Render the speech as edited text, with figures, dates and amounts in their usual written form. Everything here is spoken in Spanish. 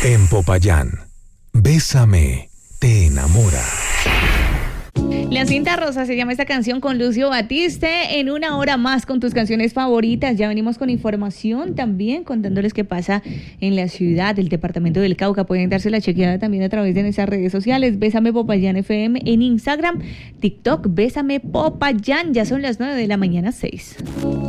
En Popayán, Bésame, te enamora. La cinta rosa se llama esta canción con Lucio Batiste. En una hora más con tus canciones favoritas. Ya venimos con información también contándoles qué pasa en la ciudad del departamento del Cauca. Pueden darse la chequeada también a través de nuestras redes sociales. Bésame Popayán FM en Instagram, TikTok, Bésame Popayán. Ya son las 9 de la mañana, 6.